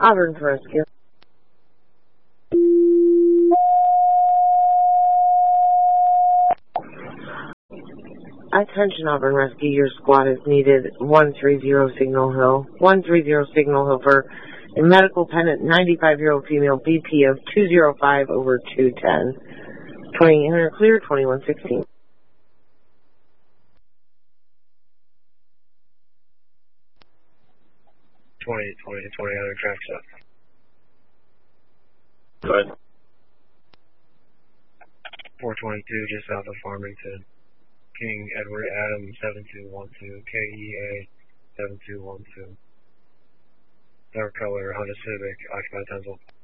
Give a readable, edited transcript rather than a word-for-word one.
Auburn for rescue. Attention Auburn Rescue, your squad is needed. 130 Signal Hill. 130 Signal Hill for a medical pendant 95-year-old female BP of 205 over 210. 2800 clear, 2116. 2000 traffic stop. Go ahead. 422 just south of Farmington. King Edward Adam 7212, KEA 7212. Dark color Honda Civic, occupied Townsville.